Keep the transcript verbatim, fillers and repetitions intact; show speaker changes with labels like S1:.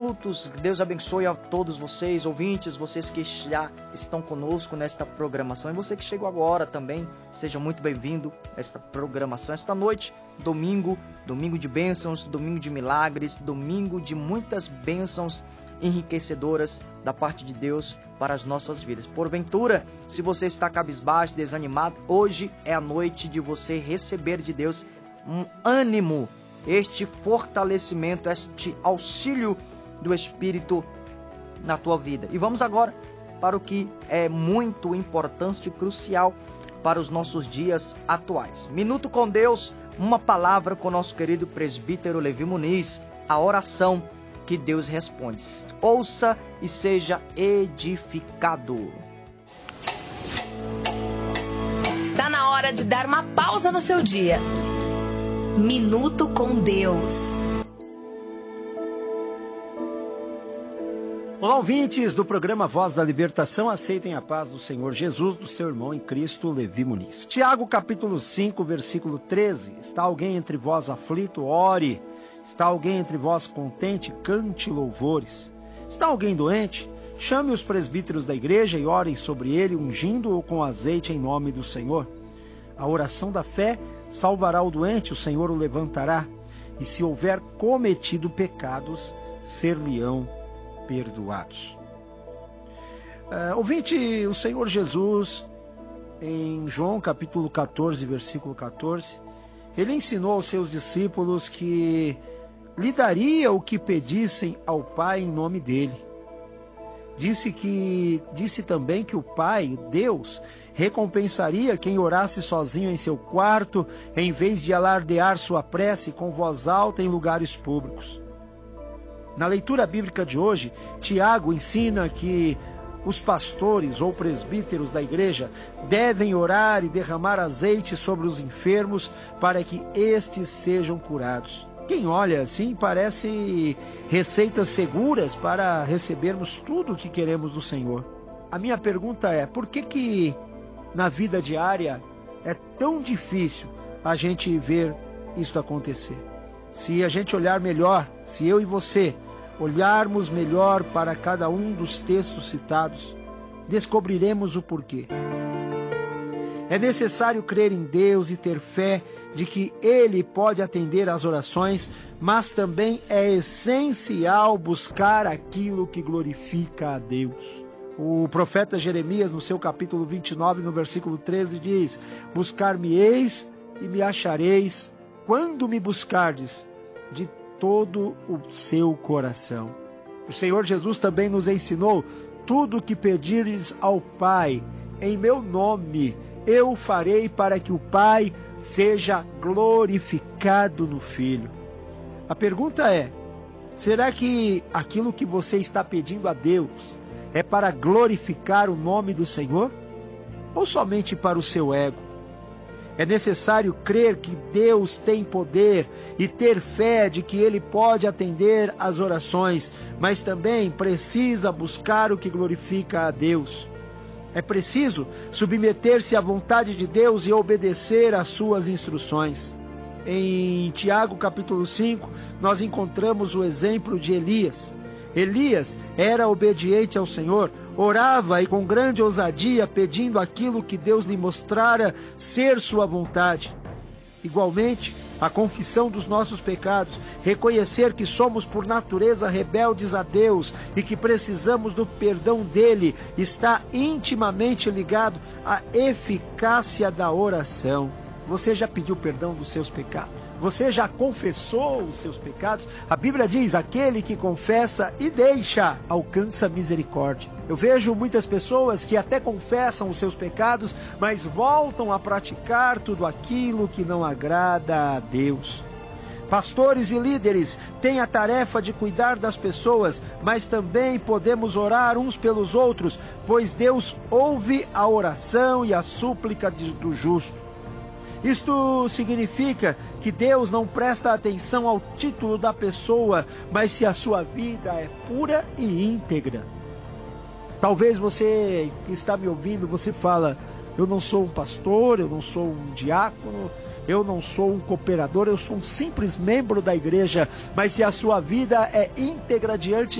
S1: cultos. Deus abençoe a todos vocês, ouvintes, vocês que já estão conosco nesta programação. E você que chegou agora também, seja muito bem-vindo a esta programação. Esta noite, domingo, domingo de bênçãos, domingo de milagres, domingo de muitas bênçãos enriquecedoras da parte de Deus para as nossas vidas. Porventura, se você está cabisbaixo, desanimado, hoje é a noite de você receber de Deus um ânimo, este fortalecimento, este auxílio do Espírito na tua vida. E vamos agora para o que é muito importante e crucial para os nossos dias atuais. Minuto com Deus, uma palavra com o nosso querido presbítero Levi Muniz, a oração que Deus responde. Ouça e seja edificado.
S2: Está na hora de dar uma pausa no seu dia. Minuto com Deus.
S3: Olá, ouvintes do programa Voz da Libertação, aceitem a paz do Senhor Jesus, do seu irmão em Cristo, Levi Muniz. Tiago, capítulo cinco, versículo treze. Está alguém entre vós aflito? Ore. Está alguém entre vós contente? Cante louvores. Está alguém doente? Chame os presbíteros da igreja e orem sobre ele, ungindo-o com azeite em nome do Senhor. A oração da fé salvará o doente, o Senhor o levantará. E se houver cometido pecados, ser-lhe-ão perdoados. Uh, ouvinte, o Senhor Jesus, em João capítulo catorze, versículo catorze, ele ensinou aos seus discípulos que lhe daria o que pedissem ao Pai em nome dele. Disse que disse também que o Pai, Deus, recompensaria quem orasse sozinho em seu quarto, em vez de alardear sua prece com voz alta em lugares públicos. Na leitura bíblica de hoje, Tiago ensina que os pastores ou presbíteros da igreja devem orar e derramar azeite sobre os enfermos para que estes sejam curados. Quem olha assim parece receitas seguras para recebermos tudo o que queremos do Senhor. A minha pergunta é, por que que na vida diária é tão difícil a gente ver isso acontecer? Se a gente olhar melhor, se eu e você olharmos melhor para cada um dos textos citados, descobriremos o porquê. É necessário crer em Deus e ter fé de que Ele pode atender às orações, mas também é essencial buscar aquilo que glorifica a Deus. O profeta Jeremias, no seu capítulo vinte e nove, no versículo treze, diz: buscar-me-eis e me achareis, quando me buscardes de todo o seu coração. O Senhor Jesus também nos ensinou: tudo o que pedires ao Pai em meu nome, eu farei, para que o Pai seja glorificado no Filho. A pergunta é, será que aquilo que você está pedindo a Deus é para glorificar o nome do Senhor? Ou somente para o seu ego? É necessário crer que Deus tem poder e ter fé de que Ele pode atender às orações, mas também precisa buscar o que glorifica a Deus. É preciso submeter-se à vontade de Deus e obedecer às suas instruções. Em Tiago capítulo cinco, nós encontramos o exemplo de Elias. Elias era obediente ao Senhor, orava e com grande ousadia pedindo aquilo que Deus lhe mostrara ser sua vontade. Igualmente, a confissão dos nossos pecados, reconhecer que somos por natureza rebeldes a Deus e que precisamos do perdão dele, está intimamente ligado à eficácia da oração. Você já pediu perdão dos seus pecados? Você já confessou os seus pecados? A Bíblia diz, aquele que confessa e deixa, alcança misericórdia. Eu vejo muitas pessoas que até confessam os seus pecados, mas voltam a praticar tudo aquilo que não agrada a Deus. Pastores e líderes têm a tarefa de cuidar das pessoas, mas também podemos orar uns pelos outros, pois Deus ouve a oração e a súplica do justo. Isto significa que Deus não presta atenção ao título da pessoa, mas se a sua vida é pura e íntegra. Talvez você que está me ouvindo, você fala, eu não sou um pastor, eu não sou um diácono, eu não sou um cooperador, eu sou um simples membro da igreja, mas se a sua vida é íntegra diante